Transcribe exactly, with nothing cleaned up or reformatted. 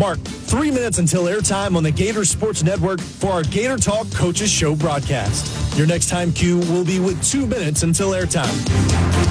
Mark three minutes until airtime on the Gator Sports Network for our Gator Talk Coaches Show broadcast. Your next time cue will be with two minutes until airtime.